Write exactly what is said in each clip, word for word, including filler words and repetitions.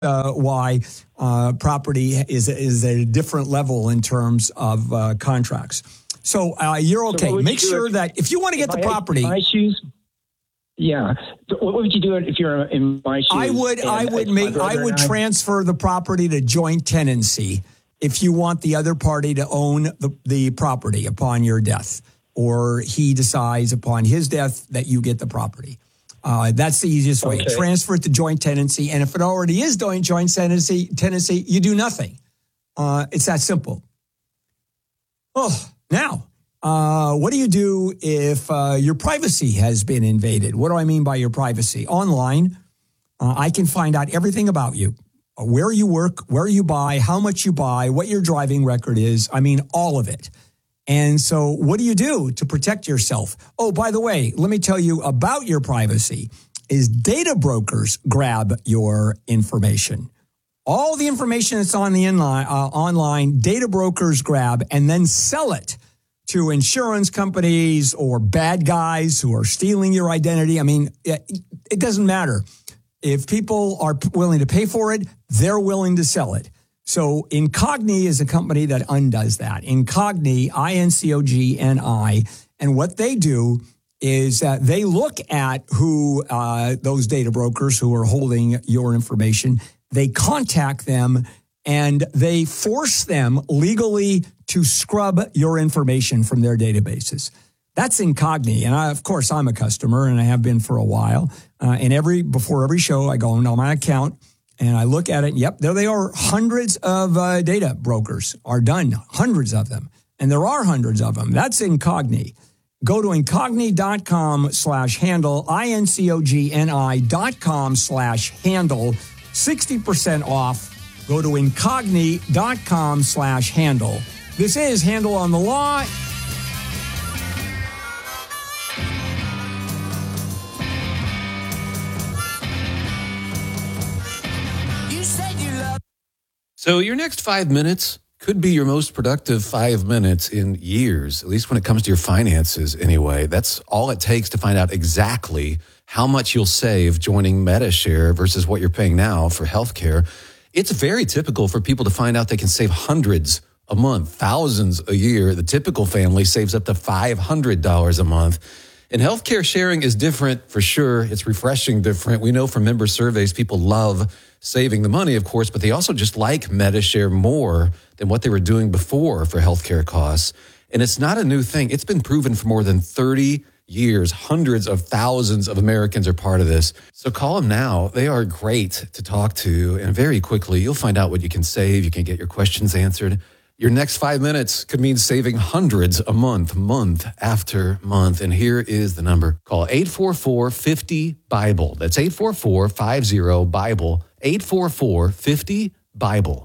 uh, why uh, property is is at a different level in terms of uh, contracts. So uh, you're okay. So Make you sure if, that if you want to get the I, property, my shoes. Yeah. What would you do if you're in my shoes? I would. I would make. I would transfer the property to joint tenancy if you want the other party to own the, the property upon your death, or he decides upon his death that you get the property. Uh, that's the easiest way. Okay. Transfer it to joint tenancy. And if it already is doing joint tenancy, tenancy, you do nothing. Uh, it's that simple. Oh, now, uh, what do you do if uh, your privacy has been invaded? What do I mean by your privacy? Online, uh, I can find out everything about you, where you work, where you buy, how much you buy, what your driving record is. I mean, all of it. And so what do you do to protect yourself? Oh, by the way, let me tell you about your privacy is data brokers grab your information. All the information that's on the inline, uh, online, data brokers grab and then sell it to insurance companies or bad guys who are stealing your identity. I mean, it, it doesn't matter. If people are willing to pay for it, they're willing to sell it. So Incogni is a company that undoes that. Incogni, I N C O G N I. And what they do is that they look at who uh, those data brokers who are holding your information, they contact them and they force them legally to scrub your information from their databases. That's Incogni. And I, of course, I'm a customer and I have been for a while. Uh, and every before every show, I go on my account and I look at it. Yep, there they are. Hundreds of uh, data brokers are done. Hundreds of them. And there are hundreds of them. That's Incogni. Go to incogni.com slash handle, I-N-C-O-G-N-I dot com slash handle, sixty percent off. Go to incogni.com slash handle. This is Handle on the Law. So your next five minutes could be your most productive five minutes in years, at least when it comes to your finances anyway. That's all it takes to find out exactly how much you'll save joining MediShare versus what you're paying now for healthcare. It's very typical for people to find out they can save hundreds a month, thousands a year. The typical family saves up to five hundred dollars a month. And healthcare sharing is different for sure. It's refreshing different. We know from member surveys, people love saving the money, of course, but they also just like MediShare more than what they were doing before for healthcare costs. And it's not a new thing. It's been proven for more than thirty years. Hundreds of thousands of Americans are part of this. So call them now. They are great to talk to. And very quickly, you'll find out what you can save. You can get your questions answered. Your next five minutes could mean saving hundreds a month, month after month. And here is the number. Call eight four four, five zero, BIBLE. That's eight four four, five zero, BIBLE. eight four four, five zero, BIBLE.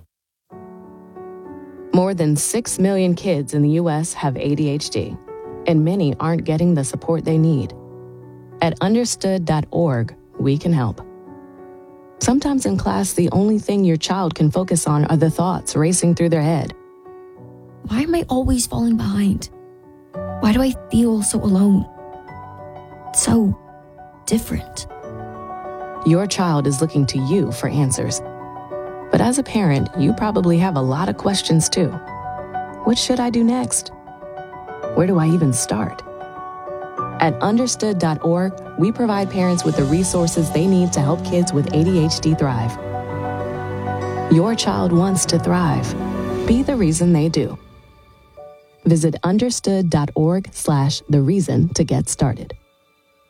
More than six million kids in the U S have A D H D, and many aren't getting the support they need. At understood dot org, we can help. Sometimes in class, the only thing your child can focus on are the thoughts racing through their head. Why am I always falling behind? Why do I feel so alone? So different. Your child is looking to you for answers. But as a parent, you probably have a lot of questions too. What should I do next? Where do I even start? At understood dot org, we provide parents with the resources they need to help kids with A D H D thrive. Your child wants to thrive. Be the reason they do. Visit understood dot org slash the reason to get started.